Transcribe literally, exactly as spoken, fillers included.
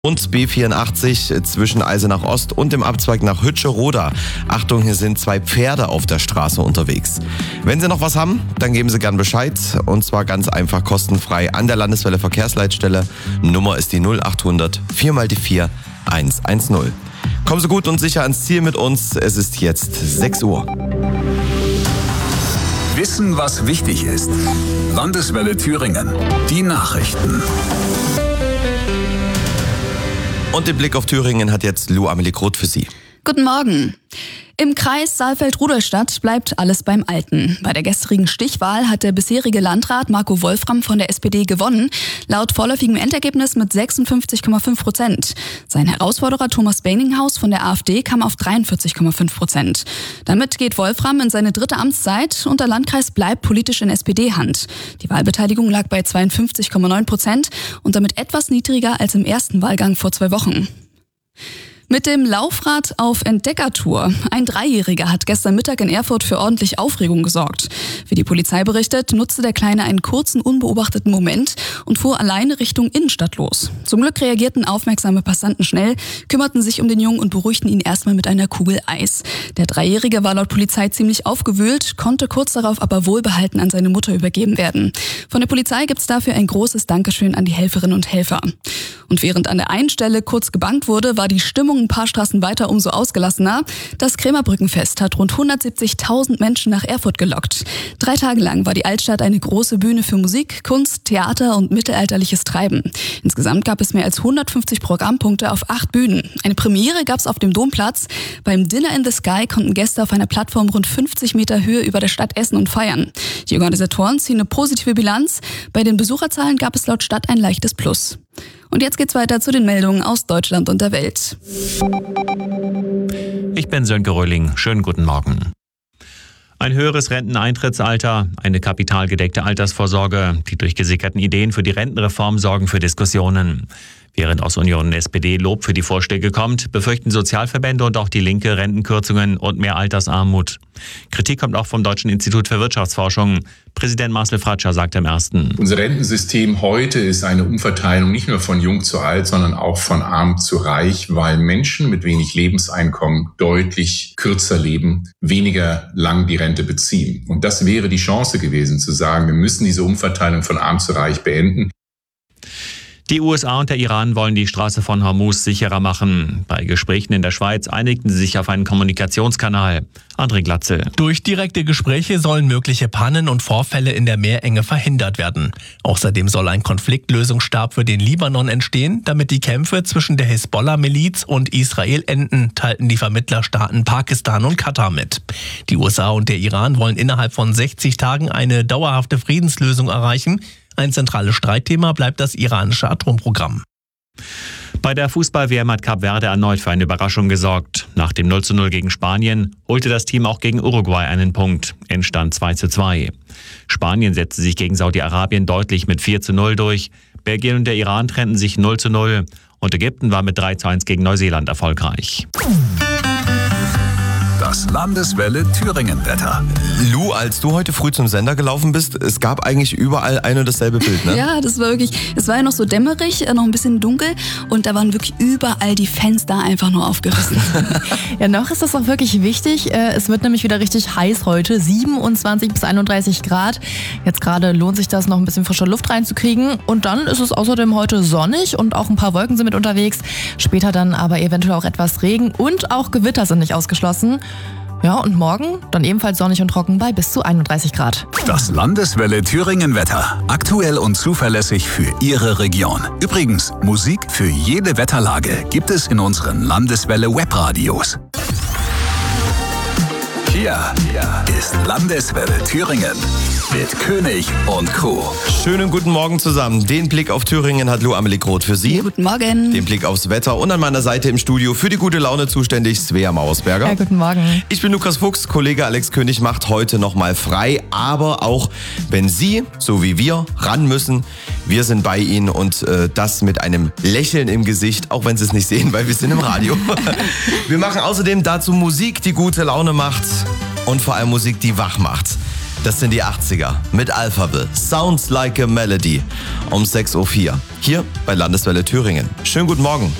Und B vierundachtzig zwischen Eisenach Ost und dem Abzweig nach Hütsche-Roda. Achtung, hier sind zwei Pferde auf der Straße unterwegs. Wenn Sie noch was haben, dann geben Sie gern Bescheid. Und zwar ganz einfach kostenfrei an der Landeswelle Verkehrsleitstelle. Nummer ist die null achthundert vier mal die vier eins eins null. Kommen Sie gut und sicher ans Ziel mit uns. Es ist jetzt sechs Uhr. Wissen, was wichtig ist. Landeswelle Thüringen. Die Nachrichten. Und den Blick auf Thüringen hat jetzt Lou Amelie Groth für Sie. Guten Morgen. Im Kreis Saalfeld-Rudolstadt bleibt alles beim Alten. Bei der gestrigen Stichwahl hat der bisherige Landrat Marco Wolfram von der S P D gewonnen, laut vorläufigem Endergebnis mit sechsundfünfzig Komma fünf Prozent. Sein Herausforderer Thomas Benninghaus von der AfD kam auf dreiundvierzig Komma fünf Prozent. Damit geht Wolfram in seine dritte Amtszeit und der Landkreis bleibt politisch in S P D-Hand. Die Wahlbeteiligung lag bei zweiundfünfzig Komma neun Prozent und damit etwas niedriger als im ersten Wahlgang vor zwei Wochen. Mit dem Laufrad auf Entdeckertour. Ein Dreijähriger hat gestern Mittag in Erfurt für ordentlich Aufregung gesorgt. Wie die Polizei berichtet, nutzte der Kleine einen kurzen, unbeobachteten Moment und fuhr alleine Richtung Innenstadt los. Zum Glück reagierten aufmerksame Passanten schnell, kümmerten sich um den Jungen und beruhigten ihn erstmal mit einer Kugel Eis. Der Dreijährige war laut Polizei ziemlich aufgewühlt, konnte kurz darauf aber wohlbehalten an seine Mutter übergeben werden. Von der Polizei gibt's dafür ein großes Dankeschön an die Helferinnen und Helfer. Und während an der einen Stelle kurz gebangt wurde, war die Stimmung ein paar Straßen weiter umso ausgelassener. Das Krämerbrückenfest hat rund hundertsiebzigtausend Menschen nach Erfurt gelockt. Drei Tage lang war die Altstadt eine große Bühne für Musik, Kunst, Theater und mittelalterliches Treiben. Insgesamt gab es mehr als hundertfünfzig Programmpunkte auf acht Bühnen. Eine Premiere gab es auf dem Domplatz. Beim Dinner in the Sky konnten Gäste auf einer Plattform rund fünfzig Meter Höhe über der Stadt essen und feiern. Die Organisatoren ziehen eine positive Bilanz. Bei den Besucherzahlen gab es laut Stadt ein leichtes Plus. Und jetzt geht's weiter zu den Meldungen aus Deutschland und der Welt. Ich bin Sönke Röhling. Schönen guten Morgen. Ein höheres Renteneintrittsalter, eine kapitalgedeckte Altersvorsorge. Die durchgesickerten Ideen für die Rentenreform sorgen für Diskussionen. Während aus Union und S P D Lob für die Vorschläge kommt, befürchten Sozialverbände und auch die Linke Rentenkürzungen und mehr Altersarmut. Kritik kommt auch vom Deutschen Institut für Wirtschaftsforschung. Präsident Marcel Fratscher sagt im ersten: Unser Rentensystem heute ist eine Umverteilung nicht nur von jung zu alt, sondern auch von arm zu reich, weil Menschen mit wenig Lebenseinkommen deutlich kürzer leben, weniger lang die Rente beziehen. Und das wäre die Chance gewesen, zu sagen, wir müssen diese Umverteilung von arm zu reich beenden. Die U S A und der Iran wollen die Straße von Hormuz sicherer machen. Bei Gesprächen in der Schweiz einigten sie sich auf einen Kommunikationskanal. André Glatze. Durch direkte Gespräche sollen mögliche Pannen und Vorfälle in der Meerenge verhindert werden. Außerdem soll ein Konfliktlösungsstab für den Libanon entstehen, damit die Kämpfe zwischen der Hisbollah-Miliz und Israel enden, teilten die Vermittlerstaaten Pakistan und Katar mit. Die U S A und der Iran wollen innerhalb von sechzig Tagen eine dauerhafte Friedenslösung erreichen. Ein zentrales Streitthema bleibt das iranische Atomprogramm. Bei der Fußball-W M hat Kap Verde erneut für eine Überraschung gesorgt. Nach dem null zu null gegen Spanien holte das Team auch gegen Uruguay einen Punkt. Endstand zwei zu zwei. Spanien setzte sich gegen Saudi-Arabien deutlich mit vier zu null durch. Belgien und der Iran trennten sich null zu null. Und Ägypten war mit drei zu eins gegen Neuseeland erfolgreich. Das Landeswelle Thüringen-Wetter. Lou, als du heute früh zum Sender gelaufen bist, es gab eigentlich überall ein und dasselbe Bild, ne? Ja, das war wirklich, es war ja noch so dämmerig, noch ein bisschen dunkel und da waren wirklich überall die Fenster einfach nur aufgerissen. Ja, noch ist das auch wirklich wichtig. Es wird nämlich wieder richtig heiß heute, siebenundzwanzig bis einunddreißig Grad. Jetzt gerade lohnt sich das, noch ein bisschen frische Luft reinzukriegen. Und dann ist es außerdem heute sonnig und auch ein paar Wolken sind mit unterwegs. Später dann aber eventuell auch etwas Regen und auch Gewitter sind nicht ausgeschlossen. Ja, und morgen dann ebenfalls sonnig und trocken bei bis zu einunddreißig Grad. Das Landeswelle Thüringen-Wetter. Aktuell und zuverlässig für Ihre Region. Übrigens, Musik für jede Wetterlage gibt es in unseren Landeswelle Webradios. Hier ist Landeswelle Thüringen mit König und Co. Schönen guten Morgen zusammen. Den Blick auf Thüringen hat Lou Amelie Groth für Sie. Ja, guten Morgen. Den Blick aufs Wetter und an meiner Seite im Studio für die gute Laune zuständig Svea Mausberger. Ja, guten Morgen. Ich bin Lukas Fuchs. Kollege Alex König macht heute nochmal frei. Aber auch wenn Sie, so wie wir, ran müssen, wir sind bei Ihnen und äh, das mit einem Lächeln im Gesicht, auch wenn Sie es nicht sehen, weil wir sind im Radio. Wir machen außerdem dazu Musik, die gute Laune macht und vor allem Musik, die wach macht. Das sind die achtziger mit Alphaville. Sounds like a Melody um sechs Uhr vier. Hier bei Landeswelle Thüringen. Schönen guten Morgen.